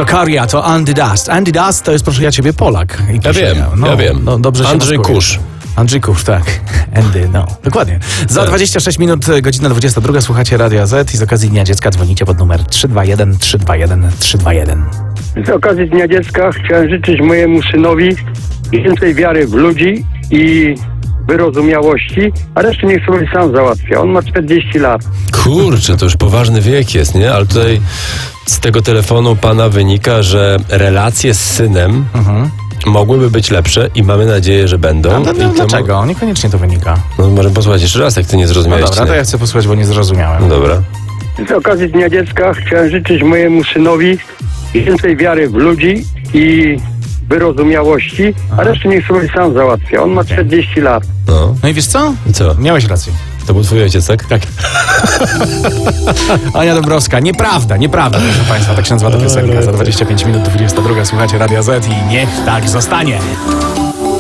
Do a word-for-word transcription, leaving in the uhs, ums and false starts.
Zokaria to Andy Dust. Andy Dust to jest, proszę ja ciebie, Polak. I Ja wiem, no, ja wiem. No, dobrze się Andrzej maskuje. Kusz. Andrzej Kusz, tak. Andy, no. Dokładnie. Za Tak. dwadzieścia sześć minut, godzina dwudziesta druga, słuchacie Radia Z i z okazji Dnia Dziecka dzwonicie pod numer trzy dwa jeden trzy dwa jeden trzy dwa jeden. Z okazji Dnia Dziecka chciałem życzyć mojemu synowi więcej wiary w ludzi i wyrozumiałości, a resztę niech sobie sam załatwia. On ma czterdzieści lat. Kurczę, to już poważny wiek jest, nie? Ale tutaj z tego telefonu pana wynika, że relacje z synem Mhm. mogłyby być lepsze i mamy nadzieję, że będą. A no, I no, to dlaczego? Niekoniecznie to wynika. Mo- no, możemy posłuchać jeszcze raz, jak ty nie No zrozumiałeś. dobra, to syna. ja chcę posłuchać, bo nie zrozumiałem. No dobra. Z okazji Dnia Dziecka chciałem życzyć mojemu synowi więcej wiary w ludzi i wyrozumiałości, a resztę niech sobie sam załatwia. On ma czterdzieści lat. No. No i wiesz co? I co? Miałeś rację. To był twój ojciec, tak? Tak. Ania Dąbrowska. Nieprawda, nieprawda, proszę państwa. Tak się nazywa ta piosenka. Za dwadzieścia pięć minut, dwudziesta druga. Słuchacie Radia Z i niech tak zostanie.